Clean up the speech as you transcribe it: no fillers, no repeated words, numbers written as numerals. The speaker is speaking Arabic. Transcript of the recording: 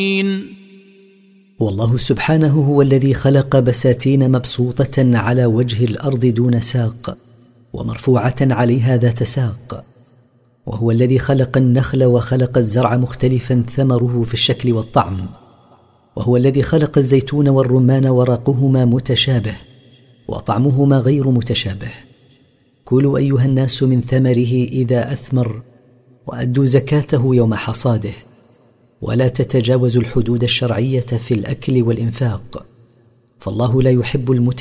والله سبحانه هو الذي خلق بساتين مبسوطة على وجه الأرض دون ساق ومرفوعة عليها ذات ساق، وهو الذي خلق النخل وخلق الزرع مختلفا ثمره في الشكل والطعم، وهو الذي خلق الزيتون والرمان ورقهما متشابه وطعمهما غير متشابه. كلوا أيها الناس من ثمره إذا أثمر وأدوا زكاته يوم حصاده، ولا تتجاوزوا الحدود الشرعية في الأكل والإنفاق، فالله لا يحب